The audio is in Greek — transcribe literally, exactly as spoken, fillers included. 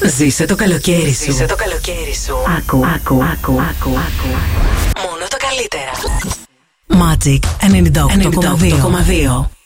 Ζήσε το καλοκαίρι σου. Ζήσε το καλοκαίρι σου. Άκου, άκου, άκου, άκου, άκου. Μόνο τα καλύτερα. Magic ενενήντα οκτώ κόμμα δύο.